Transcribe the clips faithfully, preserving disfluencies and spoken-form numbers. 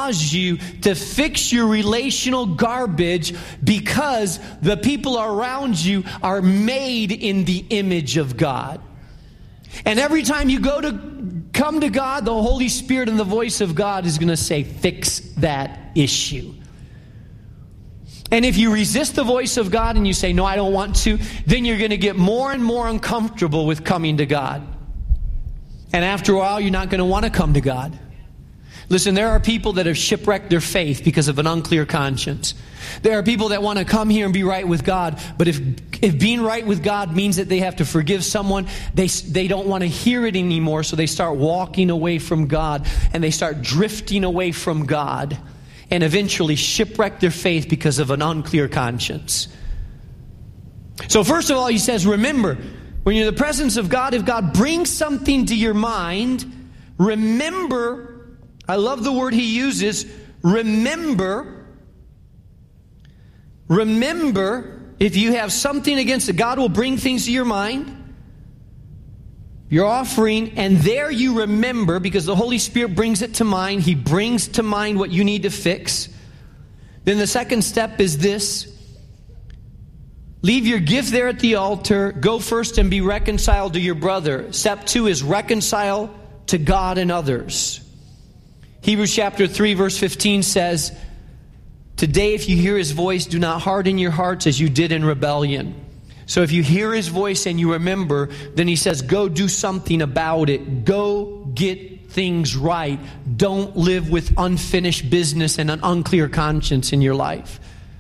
cause you to fix your relational garbage because the people around you are made in the image of God. And every time you go to come to God, the Holy Spirit and the voice of God is going to say, fix that issue. And if you resist the voice of God and you say, no, I don't want to, then you're going to get more and more uncomfortable with coming to God. And after a while, you're not going to want to come to God. Listen, there are people that have shipwrecked their faith because of an unclear conscience. There are people that want to come here and be right with God, but if if being right with God means that they have to forgive someone, they they don't want to hear it anymore, so they start walking away from God, and they start drifting away from God, and eventually shipwreck their faith because of an unclear conscience. So first of all, he says, remember, when you're in the presence of God, if God brings something to your mind, remember. I love the word he uses, remember. Remember, if you have something against it, God will bring things to your mind. You're offering, and there you remember, because the Holy Spirit brings it to mind. He brings to mind what you need to fix. Then the second step is this. Leave your gift there at the altar. Go first and be reconciled to your brother. Step two is reconcile to God and others. Hebrews chapter three verse fifteen says, today if you hear his voice, do not harden your hearts as you did in rebellion. So if you hear his voice and you remember, then he says, go do something about it. Go get things right. Don't live with unfinished business and an unclear conscience in your life.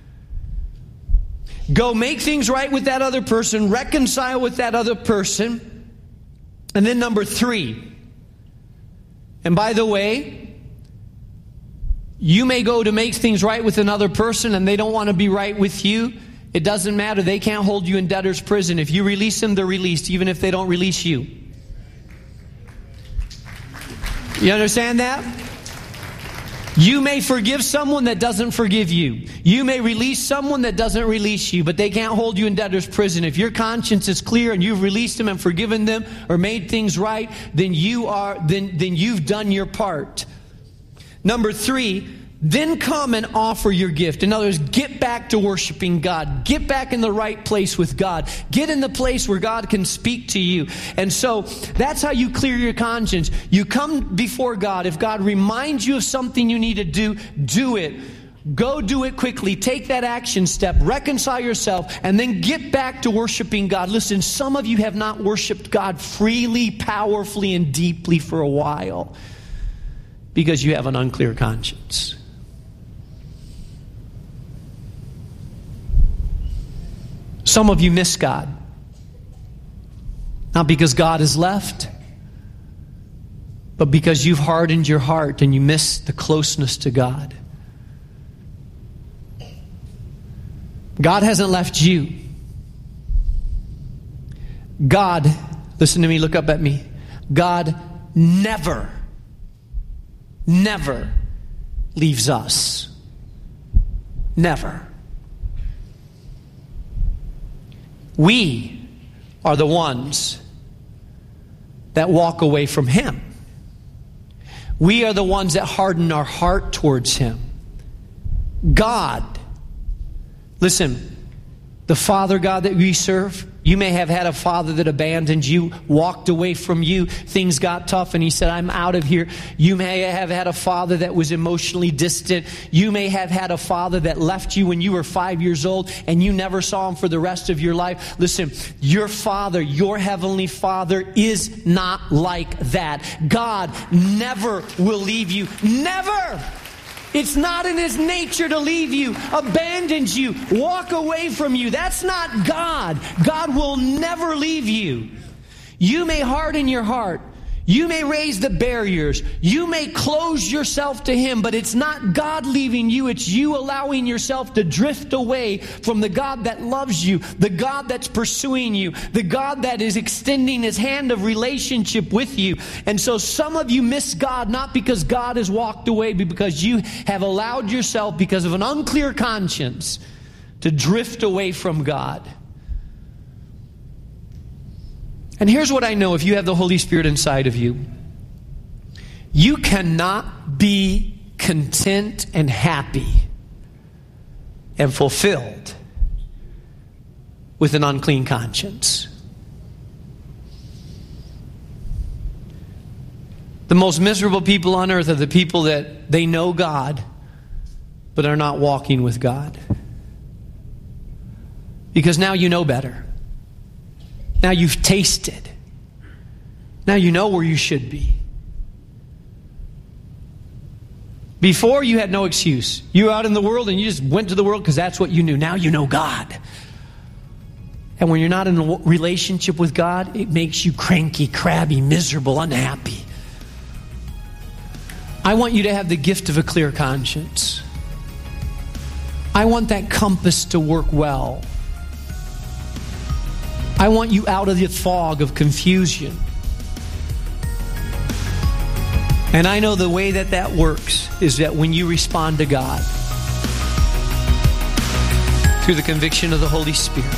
Go make things right with that other person. Reconcile with that other person. And then number three. And by the way, you may go to make things right with another person and they don't want to be right with you. It doesn't matter. They can't hold you in debtor's prison. If you release them, they're released, even if they don't release you. You understand that? You may forgive someone that doesn't forgive you. You may release someone that doesn't release you, but they can't hold you in debtor's prison. If your conscience is clear and you've released them and forgiven them or made things right, then you are then then you've done your part. Number three, then come and offer your gift. In other words, get back to worshiping God. Get back in the right place with God. Get in the place where God can speak to you. And so that's how you clear your conscience. You come before God. If God reminds you of something you need to do, do it. Go do it quickly. Take that action step. Reconcile yourself. And then get back to worshiping God. Listen, some of you have not worshiped God freely, powerfully, and deeply for a while, because you have an unclear conscience. Some of you miss God. Not because God has left, but because you've hardened your heart and you miss the closeness to God. God hasn't left you. God, listen to me, look up at me. God never Never leaves us. Never. We are the ones that walk away from Him. We are the ones that harden our heart towards Him. God, listen, the Father God that we serve, you may have had a father that abandoned you, walked away from you. Things got tough and he said, I'm out of here. You may have had a father that was emotionally distant. You may have had a father that left you when you were five years old and you never saw him for the rest of your life. Listen, your Father, your Heavenly Father is not like that. God never will leave you. Never! It's not in His nature to leave you, abandon you, walk away from you. That's not God. God will never leave you. You may harden your heart. You may raise the barriers. You may close yourself to Him, but it's not God leaving you. It's you allowing yourself to drift away from the God that loves you, the God that's pursuing you, the God that is extending His hand of relationship with you. And so some of you miss God not because God has walked away, but because you have allowed yourself, because of an unclear conscience, to drift away from God. And here's what I know, if you have the Holy Spirit inside of you. You cannot be content and happy and fulfilled with an unclean conscience. The most miserable people on earth are the people that they know God, but are not walking with God. Because now you know better. Now you've tasted. Now you know where you should be. Before, you had no excuse. You were out in the world and you just went to the world because that's what you knew. Now you know God. And when you're not in a relationship with God, it makes you cranky, crabby, miserable, unhappy. I want you to have the gift of a clear conscience. I want that compass to work well. I want you out of the fog of confusion. And I know the way that that works is that when you respond to God through the conviction of the Holy Spirit.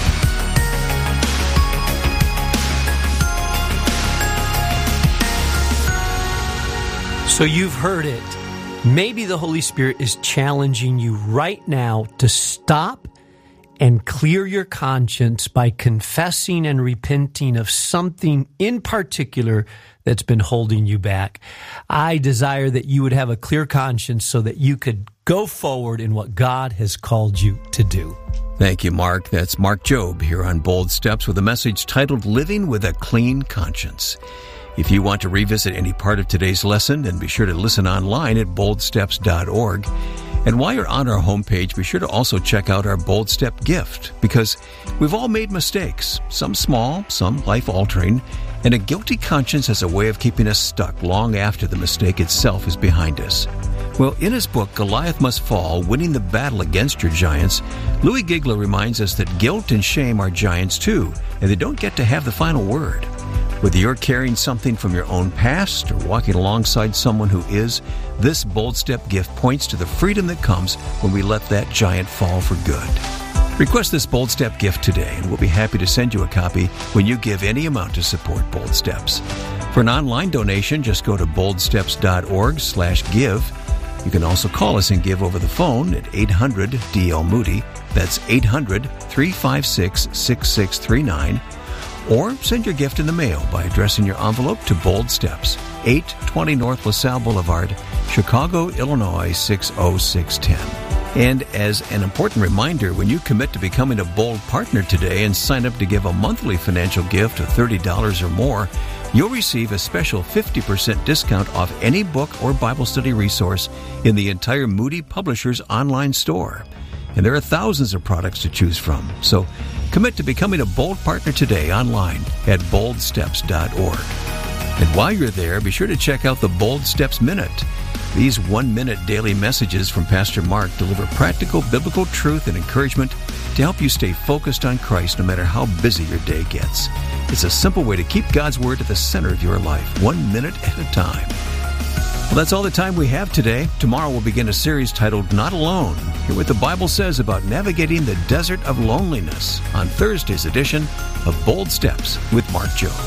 So you've heard it. Maybe the Holy Spirit is challenging you right now to stop and clear your conscience by confessing and repenting of something in particular that's been holding you back. I desire that you would have a clear conscience so that you could go forward in what God has called you to do. Thank you, Mark. That's Mark Jobe here on Bold Steps with a message titled Living with a Clean Conscience. If you want to revisit any part of today's lesson, then be sure to listen online at bold steps dot org. And while you're on our homepage, be sure to also check out our Bold Step gift, because we've all made mistakes, some small, some life-altering, and a guilty conscience has a way of keeping us stuck long after the mistake itself is behind us. Well, in his book, Goliath Must Fall, Winning the Battle Against Your Giants, Louis Giegler reminds us that guilt and shame are giants too, and they don't get to have the final word. Whether you're carrying something from your own past or walking alongside someone who is, this Bold Step gift points to the freedom that comes when we let that giant fall for good. Request this Bold Step gift today, and we'll be happy to send you a copy when you give any amount to support Bold Steps. For an online donation, just go to bold steps dot org slash give. You can also call us and give over the phone at eight hundred D L Moody. That's eight hundred, three five six, six six three nine. Or send your gift in the mail by addressing your envelope to Bold Steps, eight twenty North LaSalle Boulevard, Chicago, Illinois, six oh six one oh. And as an important reminder, when you commit to becoming a Bold partner today and sign up to give a monthly financial gift of thirty dollars or more, you'll receive a special fifty percent discount off any book or Bible study resource in the entire Moody Publishers online store. And there are thousands of products to choose from. So commit to becoming a Bold partner today online at bold steps dot org. And while you're there, be sure to check out the Bold Steps Minute. These one-minute daily messages from Pastor Mark deliver practical biblical truth and encouragement to help you stay focused on Christ no matter how busy your day gets. It's a simple way to keep God's Word at the center of your life, one minute at a time. Well, that's all the time we have today. Tomorrow we'll begin a series titled Not Alone. Hear what the Bible says about navigating the desert of loneliness on Thursday's edition of Bold Steps with Mark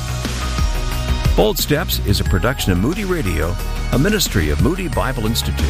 Jobe. Bold Steps is a production of Moody Radio, a ministry of Moody Bible Institute.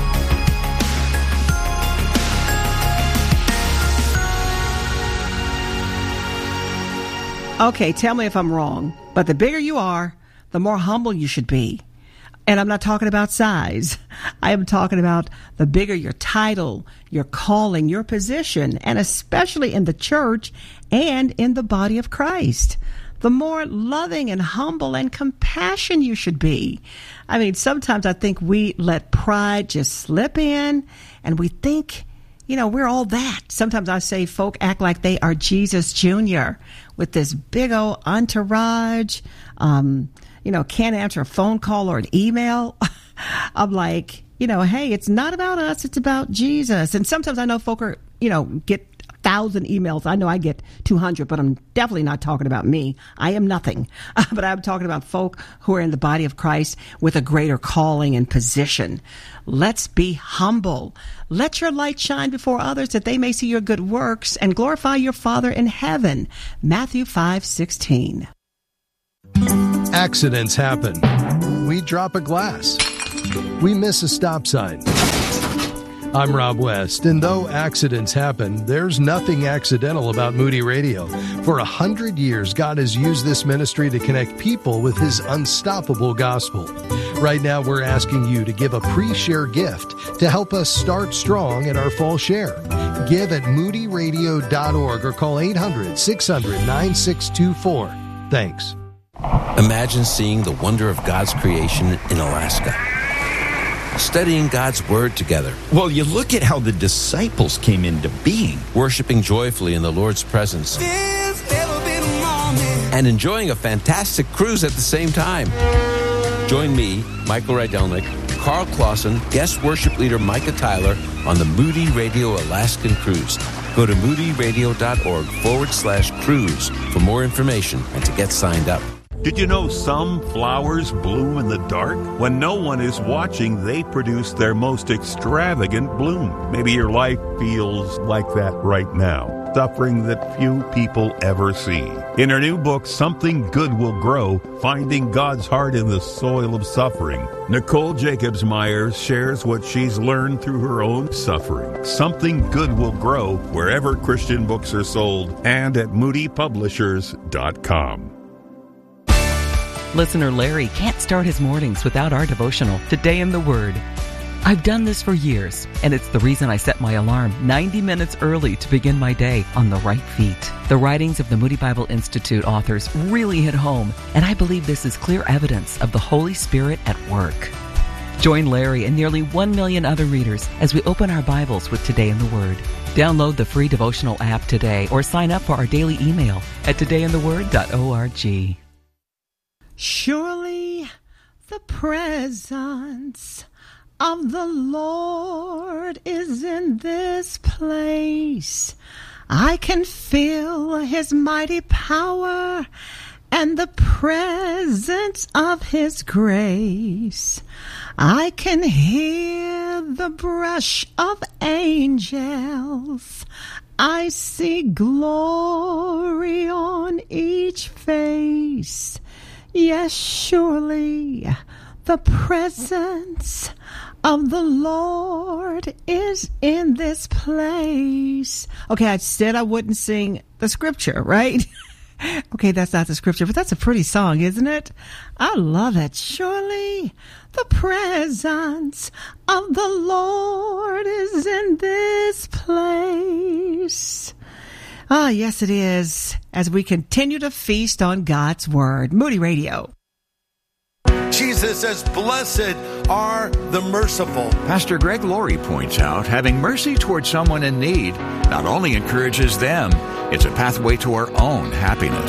Okay, tell me if I'm wrong, but the bigger you are, the more humble you should be. And I'm not talking about size. I am talking about the bigger your title, your calling, your position, and especially in the church and in the body of Christ. The more loving and humble and compassionate you should be. I mean, sometimes I think we let pride just slip in, and we think, you know, we're all that. Sometimes I say folk act like they are Jesus Junior with this big old entourage, um, you know, can't answer a phone call or an email. I'm like, you know, hey, it's not about us. It's about Jesus. And sometimes I know folk are, you know, get a thousand emails. I know I get two hundred, but I'm definitely not talking about me. I am nothing. Uh, but I'm talking about folk who are in the body of Christ with a greater calling and position. Let's be humble. Let your light shine before others that they may see your good works and glorify your Father in heaven. Matthew five sixteen. Accidents happen. We drop a glass. we miss a stop sign. I'm Rob West, and though accidents happen, there's nothing accidental about Moody Radio. For a hundred years, God has used this ministry to connect people with His unstoppable gospel. Right now, we're asking you to give a pre-share gift to help us start strong in our fall share. Give at moody radio dot org or call eight hundred, six hundred, nine six two four. Thanks. Imagine seeing the wonder of God's creation in Alaska. Studying God's Word together. Well, you look at how the disciples came into being. Worshiping joyfully in the Lord's presence. And enjoying a fantastic cruise at the same time. Join me, Michael Rydelnik, Carl Clausen, guest worship leader Micah Tyler on the Moody Radio Alaskan Cruise. Go to moody radio dot org forward slash cruise for more information and to get signed up. Did you know some flowers bloom in the dark? When no one is watching, they produce their most extravagant bloom. Maybe your life feels like that right now. Suffering that few people ever see. In her new book, Something Good Will Grow, Finding God's Heart in the Soil of Suffering, Nicole Jacobs Myers shares what she's learned through her own suffering. Something Good Will Grow wherever Christian books are sold and at moody publishers dot com. Listener Larry can't start his mornings without our devotional, Today in the Word. I've done this for years, and it's the reason I set my alarm ninety minutes early to begin my day on the right feet. The writings of the Moody Bible Institute authors really hit home, and I believe this is clear evidence of the Holy Spirit at work. Join Larry and nearly one million other readers as we open our Bibles with Today in the Word. Download the free devotional app today or sign up for our daily email at today in the word dot org. Surely the presence of the Lord is in this place. I can feel His mighty power and the presence of His grace. I can hear the brush of angels. I see glory on each face. Yes, surely the presence of the Lord is in this place. Okay, I said I wouldn't sing the scripture, right? Okay, that's not the scripture, but that's a pretty song, isn't it? I love it. Surely the presence of the Lord is in this place. Ah, yes, it is, as we continue to feast on God's Word. Moody Radio. Jesus says, blessed are the merciful. Pastor Greg Laurie points out, having mercy toward someone in need not only encourages them, it's a pathway to our own happiness.